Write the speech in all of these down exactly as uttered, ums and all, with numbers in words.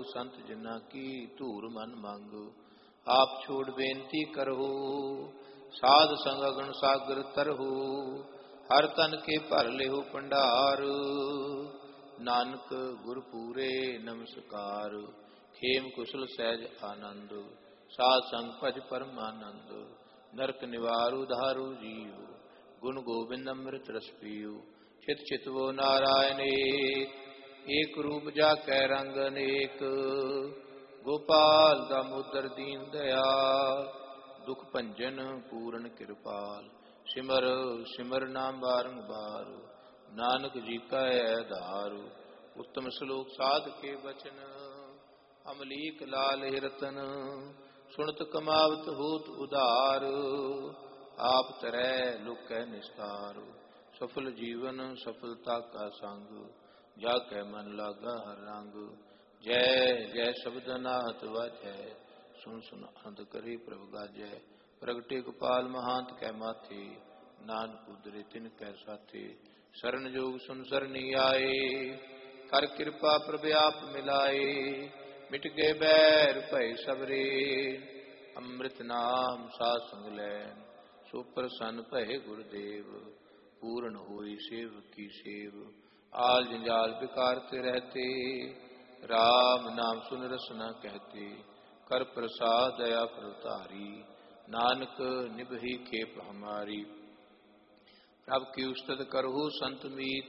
संत जिन्ना की धूर मन मांगो। आप छोड़ बेनती करहु साध संग अगन सागर तरहु। हर तन के भर लेहु भंडार नानक गुर पूरे नमस्कार। खेम कुशल सहज आनंद साध संग भज परमानंद। नरक निवारु धारु जीव गुण गोविंद अमृत रस पीयु। चित चित वो नारायण एक रूप जाकै रंग अनेक। गोपाल दामोदर दीन दयाल दुख भंजन पूर्ण कृपाल। सिमर सिमर नाम बारंबार नानक जी का आधार। उत्तम श्लोक साध के वचन अमलीक लाल रतन। सुनत कमावत होत उदार आप तरह लुक निस्तार। सफल जीवन सफलता का संग जाकै मन लागा हर रंग। जय जय शब्द अनाहत वाजै सुन सुन अंत करी प्रभ गाजै। प्रगटे गोपाल महांत कै माथे नानक उदरे तिन कै साथे। शरण जोग सुन सरनी आए कर कृपा प्रभ आप मिलाए। मिट गए बैर भय सबरे अमृत नाम साध संग लैन। सो प्रसन्न भय गुरुदेव पूर्ण होई सेव की सेव। आल जंजाल बिकारते रहते राम नाम सुन रसना कहते। कर प्रसाद दया प्रतारी नानक निभही खेप हमारी। प्रभ की उस्तत करहु संत मीत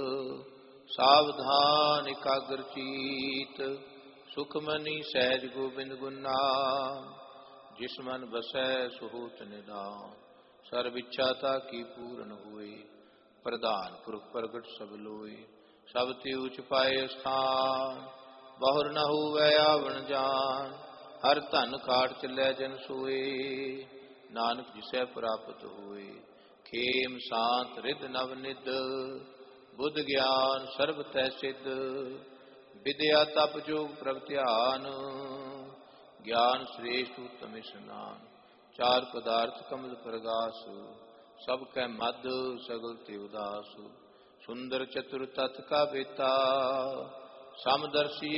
सावधान एकाग्र चीत। सुखमनी सहज गोबिंद गुण नाम जिस मन बसै सुहोत निदान। सर्व इच्छा की पूर्ण हुए प्रधान पुरख प्रगट सब लोए। सब त्योच पाए स्थान बहुर न हुवै आवण जान। हर धन खाट चलै जन सोए नानक जिसै प्राप्त होए। खेम शांत रिद नव निद बुद्ध ज्ञान सर्ब तै सिद्ध। विद्या तप जोग प्रभ ध्यान ज्ञान श्रेष्ठ उत्तम स्नान। चार पदार्थ कमल प्रगास सब कै मद सगल ते उदास। सुंदर चतुर तत् का बेता समदर्शी